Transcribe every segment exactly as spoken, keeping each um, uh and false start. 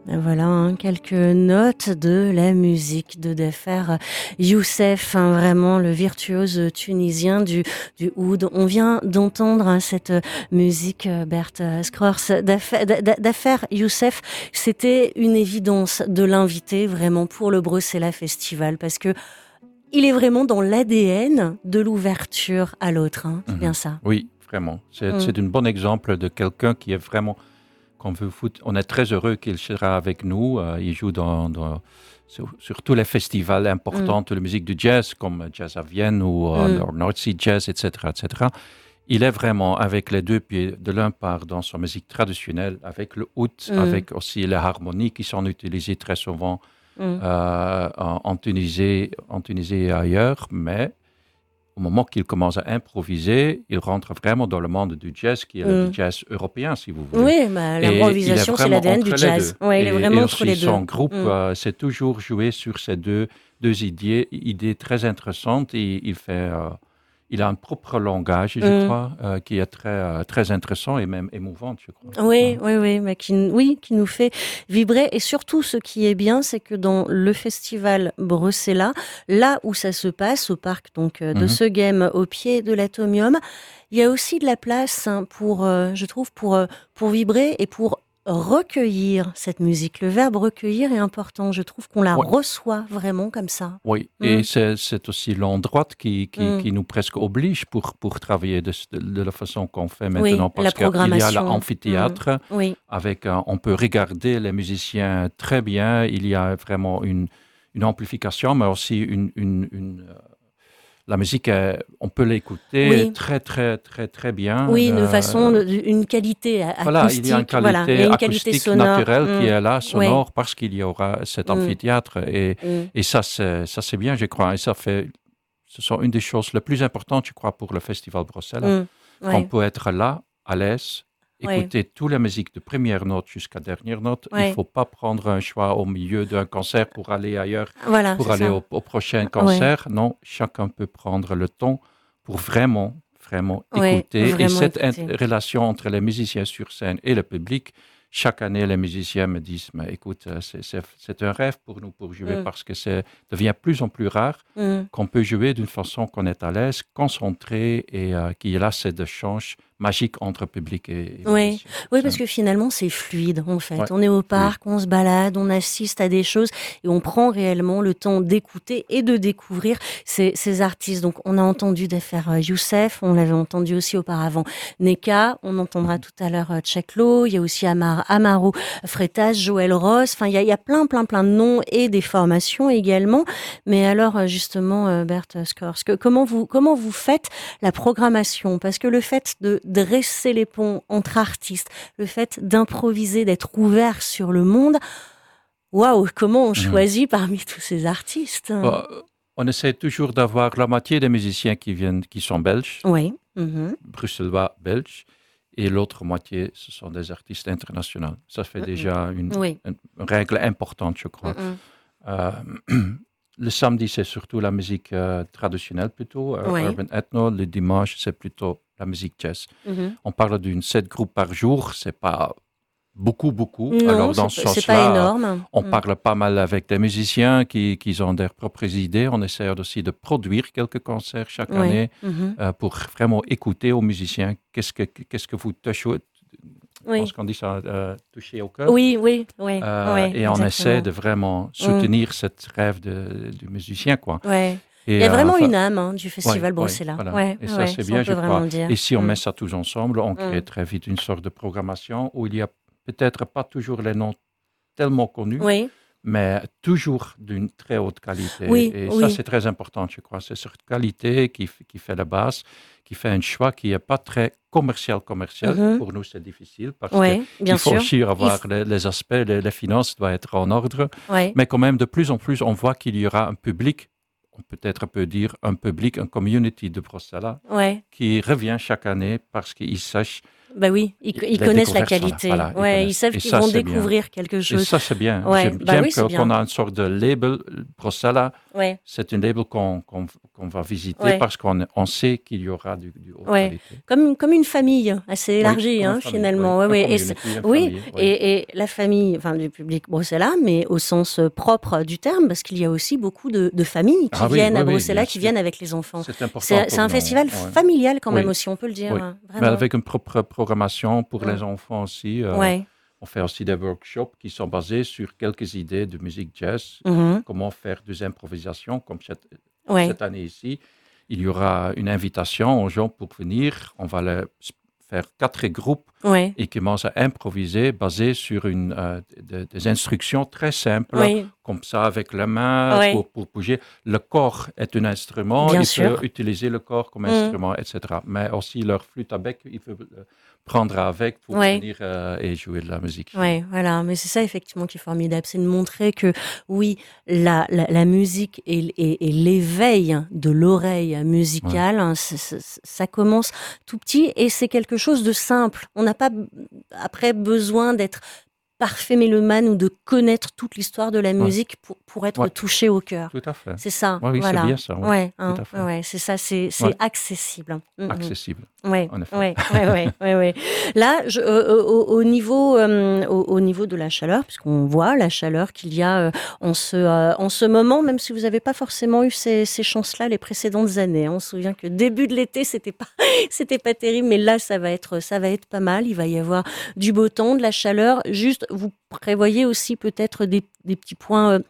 Voilà, hein, quelques notes de la musique de Dafer Youssef, hein, vraiment le virtuose tunisien du, du oud. On vient d'entendre hein, cette musique, euh, Bert Screurs, Dafer, Dafer Youssef. C'était une évidence de l'inviter vraiment pour le Bruxelles Festival parce que il est vraiment dans l'A D N de l'ouverture à l'autre. Hein, c'est Mhm. bien ça. Oui, vraiment. C'est, Mm. c'est un bon exemple de quelqu'un qui est vraiment... qu'on veut foutre. On est très heureux qu'il sera avec nous. Euh, il joue dans, dans, sur, sur tous les festivals importants Mm. de la musique du jazz, comme Jazz à Vienne ou euh, Mm. North Sea Jazz, et cetera, et cetera. Il est vraiment avec les deux pieds de l'un part dans sa musique traditionnelle, avec le oud, Mm. avec aussi les harmonies qui sont utilisées très souvent Mm. euh, en, en, Tunisie, en Tunisie et ailleurs, mais au moment qu'il commence à improviser, il rentre vraiment dans le monde du jazz, qui est le Mm. jazz européen, si vous voulez. Oui, bah, l'improvisation, c'est l'A D N du jazz. Ouais, il est Et, vraiment et entre aussi, les deux. son groupe Mm. euh, s'est toujours joué sur ces deux, deux idées, idées très intéressantes. Et il fait... Euh, il a un propre langage, je Mm. crois, euh, qui est très, euh, très intéressant et même émouvant, je crois. Oui, oui, oui, mais qui, oui, qui nous fait vibrer. Et surtout, ce qui est bien, c'est que dans le festival Bruxelles, là où ça se passe, au parc donc de Mhm. Segem, au pied de l'Atomium, il y a aussi de la place hein, pour, euh, je trouve, pour, euh, pour vibrer et pour recueillir cette musique. Le verbe recueillir est important. Je trouve qu'on la Ouais. reçoit vraiment comme ça. Oui, Mm. et c'est, c'est aussi l'endroit qui, qui, Mm. qui nous presque oblige pour, pour travailler de, de, de la façon qu'on fait Oui, maintenant, parce la qu'il y a programmation. l'amphithéâtre, Mm. Oui. avec un- on peut regarder les musiciens très bien, il y a vraiment une, une amplification, mais aussi une... une, une euh, la musique, euh, on peut l'écouter Oui. très, très, très, très bien. Oui, de Euh, façon, de- une qualité a- Voilà, il y a une acoustique. Voilà, il y qualité a une qualité acoustique sonore. naturelle qui Mm. est là, Oui. sonore, parce qu'il y aura cet Mm. amphithéâtre. Et, Mm. et ça, c'est, ça, c'est bien, je crois. Et ça fait, ce sont une des choses les plus importantes, je crois, pour le Festival Bruxelles, Mm. qu'on Ouais. peut être là, à l'aise, Ouais. écouter toute la musique de première note jusqu'à dernière note. Il ne Ouais. faut pas prendre un choix au milieu d'un concert pour aller ailleurs, Voilà, pour c'est aller ça. au, au prochain Ouais. concert. Non, chacun peut prendre le temps pour vraiment, vraiment Ouais, écouter. vraiment Et cette écouter. int- relation entre les musiciens sur scène et le public, chaque année, les musiciens me disent, mais écoute, euh, c'est, c'est, c'est un rêve pour nous pour jouer Mm. parce que ça devient plus en plus rare Mm. qu'on peut jouer d'une façon qu'on est à l'aise, concentré et euh, qu'il y a là cet échange magique entre public et, et Oui, musicien. oui, parce que finalement c'est fluide en fait. Ouais. On est au parc, Oui. on se balade, on assiste à des choses et on prend réellement le temps d'écouter et de découvrir ces, ces artistes. Donc on a entendu Dafer Youssef, on l'avait entendu aussi auparavant Neka, on entendra tout à l'heure Tcheklo, il y a aussi Amar, Amaro Freitas, Joël Ross, enfin il y a, il y a plein plein plein de noms et des formations également. Mais alors justement Bert Screurs, comment vous, comment vous faites la programmation? Parce que le fait de dresser les ponts entre artistes, le fait d'improviser, d'être ouvert sur le monde, waouh, comment on choisit mmh. parmi tous ces artistes? Bah, on essaie toujours d'avoir la moitié des musiciens qui viennent, qui sont belges, oui. Mmh. bruxellois belges, et l'autre moitié, ce sont des artistes internationaux. Ça fait mmh. déjà une, oui. une, une règle importante, je crois. Mmh. Euh, le samedi, c'est surtout la musique euh, traditionnelle plutôt, euh, oui. urban ethno. Le dimanche, c'est plutôt la musique jazz. Mmh. On parle d'une sept groupes par jour, c'est pas beaucoup, beaucoup. Non, alors dans c'est, ce c'est pas sens-là, énorme. on mmh. parle pas mal avec des musiciens qui, qui ont leurs propres idées. On essaie aussi de produire quelques concerts chaque oui. année mmh. euh, pour vraiment écouter aux musiciens qu'est-ce que, qu'est-ce que vous touchez. Je oui. pense qu'on dit ça, euh, toucher au cœur. Oui, oui, oui. Euh, oui et exactement. on essaie de vraiment soutenir mmh. cette rêve de, du musicien, quoi. Ouais. Et il y a vraiment euh, une âme hein, du festival ouais, Bruxelles. Ouais, voilà. ouais, et ça, ouais, c'est ça bien, on je peut crois. dire. Et si on mmh. met ça tous ensemble, on crée mmh. très vite une sorte de programmation où il y a peut-être pas toujours les noms tellement connus, oui. mais toujours d'une très haute qualité. Oui, et oui. ça, c'est très important, je crois. C'est cette qualité qui, qui fait la base, qui fait un choix qui n'est pas très commercial, commercial. Mm-hmm. Pour nous, c'est difficile parce ouais, qu'il faut sûr. aussi avoir f... les, les aspects, les, les finances doivent être en ordre. Ouais. Mais quand même, de plus en plus, on voit qu'il y aura un public, on peut-être peut dire un public, un community de Bruxelles, ouais. qui revient chaque année parce qu'ils sachent Bah oui, ils, ils la connaissent la découverte, qualité. voilà, voilà, Ouais, ils ils savent connaissent. Et qu'ils ça, vont c'est bien. découvrir quelque Et chose. ça, c'est bien. Ouais, J'aime bah j'aime oui, c'est que- bien. qu'on a une sorte de label, Bruxelles, Ouais, c'est un label qu'on qu'on- qu'on va visiter ouais, parce qu'on on sait qu'il y aura du, du haute ouais. qualité. Comme, comme une famille assez Oui, élargie, comme une hein, famille, oui. finalement. Ouais, Un ouais. Et c'est- community, une oui, famille, oui. et, et la famille, enfin, du public bruxellois, mais au sens euh, propre du terme, parce qu'il y a aussi beaucoup de, de familles qui Ah oui, viennent oui, à oui, bien Bruxelles, qui sûr. viennent avec les enfants. C'est important C'est, c'est pour un nous. festival Ouais. familial quand même Oui, aussi, on peut le dire, oui. hein, Mais vraiment. avec une propre programmation pour les Mm. enfants aussi. euh, Ouais. on fait aussi des workshops qui sont basés sur quelques idées de musique jazz. Mhm. Comment faire des improvisations, comme cette, Ouais. cette année ici. Il y aura une invitation aux gens pour venir. On va les faire quatre groupes Ouais. et commence à improviser basé sur une, euh, de- des instructions très simples, Oui. comme ça avec la main Ouais. pour, pour bouger. Le corps est un instrument, Bien il sûr. peut utiliser le corps comme Mm. instrument, et cetera. Mais aussi leur flûte à bec, il peut le prendre avec pour Ouais. venir euh, et jouer de la musique. Ouais, voilà. Mais c'est ça effectivement qui est formidable, c'est de montrer que oui, la, la, la musique et, et, et l'éveil de l'oreille musicale, hein, c'est- c'est- ça commence tout petit et c'est quelque chose de simple. On n'a pas b- après besoin d'être parfait mélomane ou de connaître toute l'histoire de la Ouais. musique pour, pour être Ouais. touché au cœur. Tout à fait. C'est ça, Ouais, oui, voilà. c'est bien ça. Oui. Ouais, hein, Tout à fait. ouais, c'est ça, c'est c'est Ouais. accessible. Mhm. Accessible, Ouais, en effet. ouais, ouais, ouais, ouais, ouais. Là, je, euh, au, au niveau, euh, au, au niveau de la chaleur, puisqu'on voit la chaleur qu'il y a euh, en ce, euh, en ce moment, même si vous n'avez pas forcément eu ces, ces chances-là les précédentes années. Hein. On se souvient que début de l'été, c'était pas, c'était pas terrible, mais là, ça va être, ça va être pas mal. Il va y avoir du beau temps, de la chaleur. Juste, vous prévoyez aussi peut-être des, des petits points. Euh,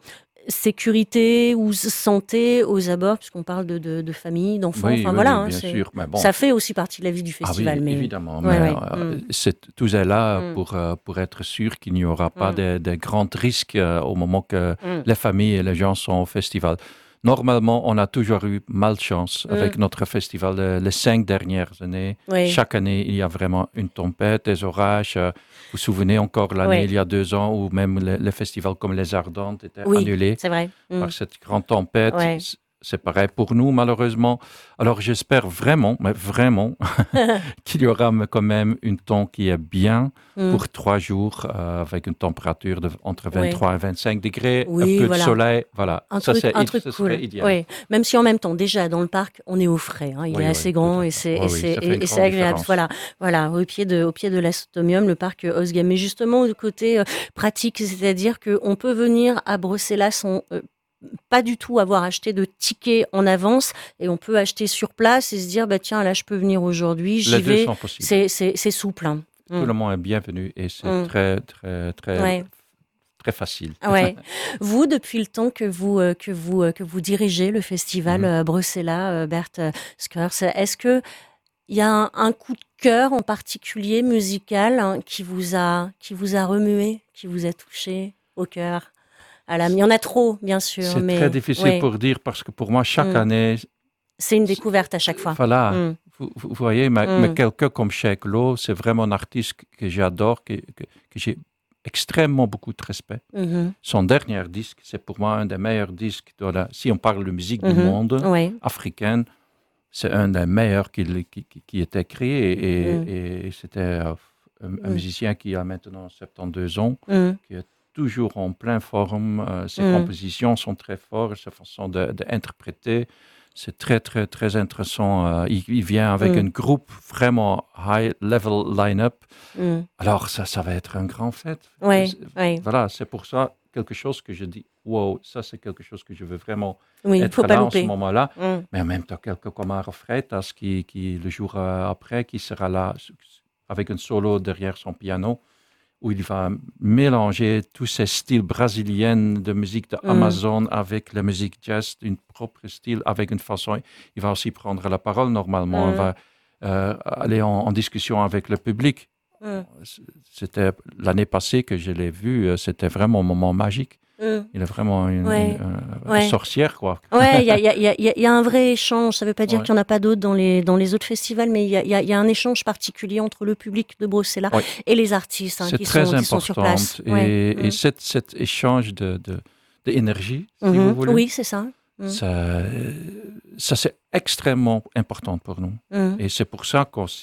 sécurité ou santé aux abords, puisqu'on parle de, de, de famille, d'enfants. Oui, Enfin oui, voilà, oui, hein, bien c'est, sûr. Mais bon, ça fait aussi partie de la vie du ah festival. oui, mais évidemment, ouais, mais ouais. euh, Mm. c'est, tout est là Mm. pour, euh, pour être sûr qu'il n'y aura pas Mm. de, de grands risques euh, au moment que Mm. les familles et les gens sont au festival. Normalement, on a toujours eu malchance avec Mm. notre festival de- les cinq dernières années. Oui, Chaque année, il y a vraiment une tempête, des orages. euh, Vous vous souvenez encore l'année, Oui. il y a deux ans, où même les, les festivals comme les Ardentes étaient oui, annulés c'est vrai. Mm. par cette grande tempête. Ouais. C- C'est pareil pour nous, malheureusement. Alors, j'espère vraiment, mais vraiment, qu'il y aura quand même un temps qui est bien Mm. pour trois jours, euh, avec une température de, entre vingt-trois et vingt-cinq degrés, Oui, un peu voilà. de soleil. Voilà, Un ça, truc, c'est, un i- truc ce cool. serait idéal. Oui, même si en même temps, déjà dans le parc, on est au frais. Hein. Il Oui, est oui, assez tout grand à et fait. c'est Oui, et oui, c'est ça fait et, une et c'est grande agréable. différence. Voilà, voilà, au pied de au pied de l'Astomium, le parc euh, Osgame. Mais justement, au côté euh, pratique, c'est-à-dire que on peut venir à Bruxelles sans euh, pas du tout avoir acheté de ticket en avance et on peut acheter sur place et se dire bah tiens là je peux venir aujourd'hui, j'y Les deux vais. sont possibles. C'est c'est c'est souple. Hein. Tout Mm. le monde est bienvenu et c'est Mm. très, très, très, Ouais. très facile. Ouais. Vous, depuis le temps que vous euh, que vous euh, que vous dirigez le festival Mhm. euh, Bruxella, euh, Bert euh, Skurs, est-ce que il y a un, un coup de cœur en particulier musical hein, qui vous a qui vous a remué, qui vous a touché au cœur, à l'âme? Il y en a trop, bien sûr, C'est mais très difficile ouais. pour dire parce que pour moi, chaque Mm. année, C'est une c'est- découverte à chaque fois. voilà, Mm. vous, vous voyez, mais, mais Mm. quelqu'un comme Sheikh Lo, c'est vraiment un artiste que, que j'adore, que, que, que j'ai extrêmement beaucoup de respect. Mhm. Son dernier disque, c'est pour moi un des meilleurs disques, de la- si on parle de musique du Mhm. monde Ouais. africaine, c'est un des meilleurs qui, qui, qui, qui était créé et, Mm. et, et c'était euh, un, un Mm. musicien qui a maintenant soixante-douze ans, Mm. qui est toujours en pleine forme. Euh, ses Mm. compositions sont très fortes, sa façon de- d'interpréter, c'est très, très, très intéressant. Euh, il, il vient avec Mm. un groupe vraiment high-level line-up. Mm. Alors, ça, ça va être un grand fête. Ouais. C'est- Ouais. Voilà, c'est pour ça quelque chose que je dis, wow, ça, c'est quelque chose que je veux vraiment Oui, il être faut pas là en ce louper. moment-là. Mm. Mais en même temps, quelqu'un comme Aro Freitas, qui, qui, le jour euh, après, qui sera là avec un solo derrière son piano, où il va mélanger tous ces styles brésiliens de musique de Mm. Amazon avec la musique jazz, une propre style, avec une façon. Il va aussi prendre la parole normalement, Mm. il va euh, aller en, en discussion avec le public. Mm. C'était l'année passée que je l'ai vu, euh, c'était vraiment un moment magique. Mm. Il est vraiment une, Ouais. une, euh, Ouais. sorcière, quoi. Ouais, il y a, il y, a, il y, a, il y a un vrai échange. Ça ne veut pas dire Ouais. qu'il n'y en a pas d'autres dans les, dans les autres festivals, mais il y a, il y, a, il y a un échange particulier entre le public de Bruxelles Ouais. et les artistes hein, C'est qui, très sont, qui sont sur important. place. Et, Ouais. et Mm. cet, cet échange de, de, d'énergie, si Mhm. vous voulez, Oui, c'est ça. Mm. ça, ça c'est extrêmement important pour nous. Mm. Et c'est pour ça qu'aussi,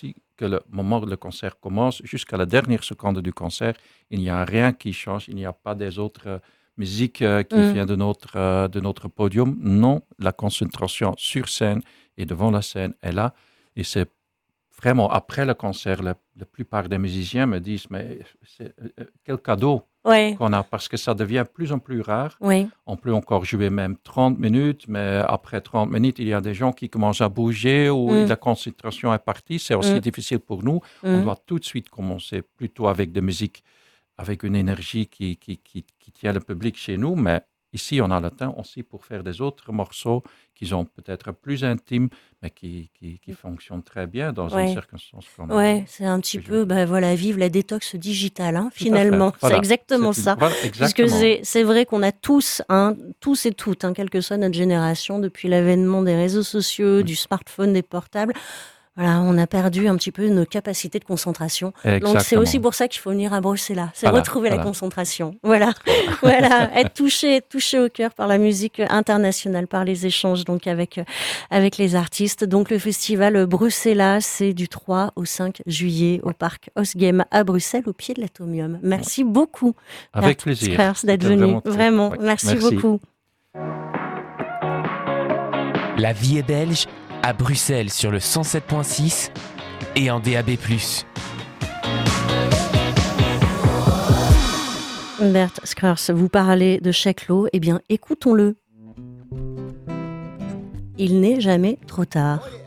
que le moment où le concert commence jusqu'à la dernière seconde du concert, il n'y a rien qui change, il n'y a pas des autres euh, musiques euh, qui Mm. viennent de notre, euh, de notre podium. Non, la concentration sur scène et devant la scène est là. Et c'est vraiment après le concert, la, la plupart des musiciens me disent, mais c'est, euh, quel cadeau Ouais, qu'on a, parce que ça devient de plus en plus rare. ouais. On peut encore jouer même trente minutes, mais après trente minutes, il y a des gens qui commencent à bouger ou Mm. la concentration est partie. C'est aussi Mm. difficile pour nous. On Mm. doit tout de suite commencer plutôt avec de musique, avec une énergie qui, qui, qui, qui tient le public chez nous. Mais ici, on a le temps aussi pour faire des autres morceaux qui sont peut-être plus intimes, mais qui, qui, qui fonctionnent très bien dans une Ouais. circonstance qu'on a. Ouais, c'est un petit peu, aujourd'hui. bah voilà, vivre la détox digitale, hein, Tout à fait. finalement. C'est Voilà. exactement C'est une- ça. voilà, Puisque exactement. c'est, c'est vrai qu'on a tous, hein, tous et toutes, hein, quelle que soit notre génération, depuis l'avènement des réseaux sociaux, Oui. du smartphone, des portables, voilà, on a perdu un petit peu nos capacités de concentration. Donc c'est Exactement. aussi pour ça qu'il faut venir à Bruxelles. C'est Voilà, retrouver la voilà. concentration. Voilà, voilà, être touché, être touché au cœur par la musique internationale, par les échanges donc avec euh, avec les artistes. Donc le festival Bruxelles, c'est du trois au cinq juillet au parc Osgem à Bruxelles, au pied de l'Atomium. Merci beaucoup, Avec Bert plaisir. Skers, d'être C'était venu. vraiment très- Vraiment, ouais. merci, Merci. beaucoup. La vie est belge à Bruxelles sur le cent sept point six et en D A B plus. Bert Skers, vous parlez de Cheklo, eh bien écoutons-le. Il n'est jamais trop tard.